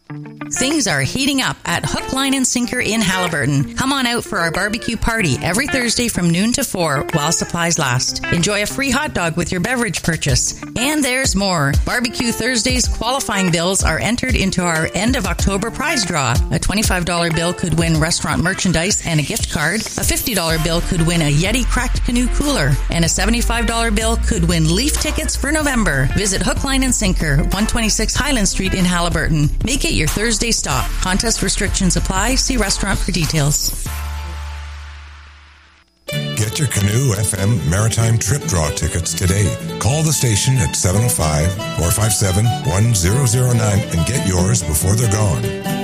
Things are heating up at Hook, Line and Sinker in Haliburton. Come on out for our barbecue party every Thursday from noon to 4 while supplies last. Enjoy a free hot dog with your beverage purchase. And there's more. Barbecue Thursdays qualifying bills are entered into our end of October prize draw. A $25 bill could win restaurant merchandise and a gift card. A $50 bill could win a Yeti cracked canoe cooler. And a $75 bill could win Leaf tickets for November. Visit Hook, Line and Sinker, 126 Highland Street in Haliburton. Make it your Thursday stop. Contest restrictions apply. See restaurant for details. Get your Canoe FM Maritime Trip Draw tickets today. Call the station at 705-457-1009 and get yours before they're gone.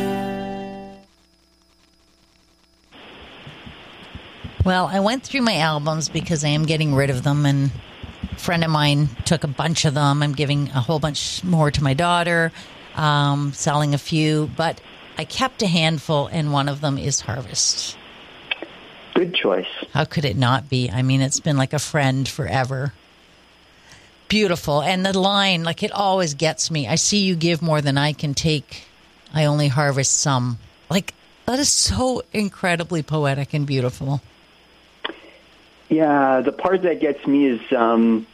Well, I went through my albums because I am getting rid of them, and a friend of mine took a bunch of them. I'm giving a whole bunch more to my daughter. Selling a few, but I kept a handful, and one of them is Harvest. Good choice. How could it not be? I mean, it's been like a friend forever. Beautiful. And the line, like, it always gets me. I see you give more than I can take. I only harvest some. Like, that is so incredibly poetic and beautiful. Yeah, the part that gets me is as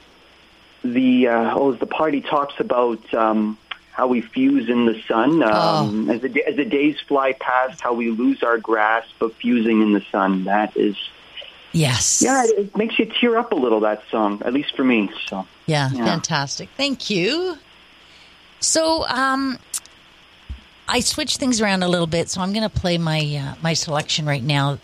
the party talks about how we fuse in the sun. As the days fly past, how we lose our grasp of fusing in the sun. That is... Yes. Yeah, it makes you tear up a little, that song, at least for me. So yeah. Fantastic. Thank you. So I switched things around a little bit, so I'm going to play my selection right now,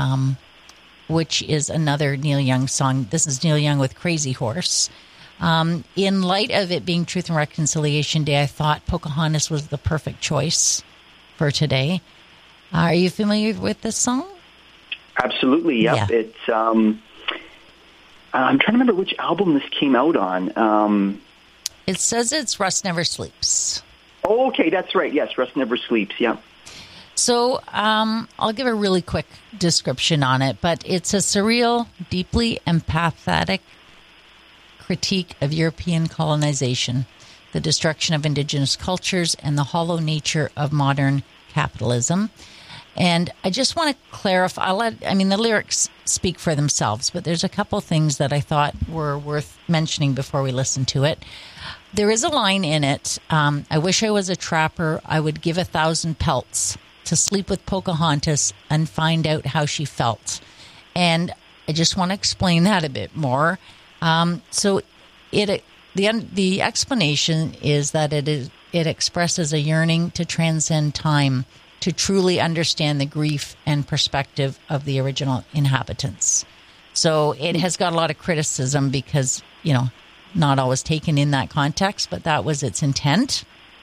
which is another Neil Young song. This is Neil Young with Crazy Horse. In light of it being Truth and Reconciliation Day, I thought Pocahontas was the perfect choice for today. Are you familiar with this song? Absolutely, yep. Yeah. It's I'm trying to remember which album this came out on. It says it's Rust Never Sleeps. Oh, okay, that's right. Yes, Rust Never Sleeps, yeah. So I'll give a really quick description on it, but it's a surreal, deeply empathetic critique of European colonization, the destruction of indigenous cultures, and the hollow nature of modern capitalism. And I just want to clarify, the lyrics speak for themselves, but there's a couple things that I thought were worth mentioning before we listen to it. There is a line in it, I wish I was a trapper, I would give 1,000 pelts to sleep with Pocahontas and find out how she felt. And I just want to explain that a bit more. So the explanation is that it expresses a yearning to transcend time, to truly understand the grief and perspective of the original inhabitants. So it has got a lot of criticism because, not always taken in that context, but that was its intent,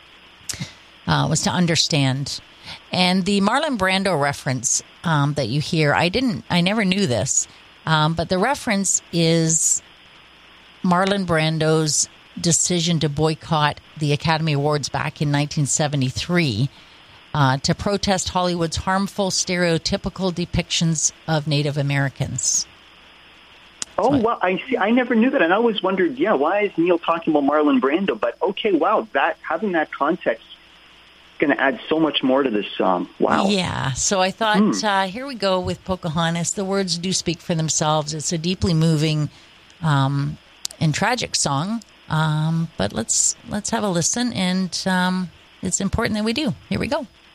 was to understand. And the Marlon Brando reference that you hear, I never knew this, but the reference is Marlon Brando's decision to boycott the Academy Awards back in 1973 to protest Hollywood's harmful, stereotypical depictions of Native Americans. Oh, well, I see. I never knew that, and I always wondered, why is Neil talking about Marlon Brando? But okay, wow, having that context is going to add so much more to this song. Wow. Yeah, so I thought, here we go with Pocahontas. The words do speak for themselves. It's a deeply moving and tragic song, but let's have a listen, and it's important that we do. Here we go.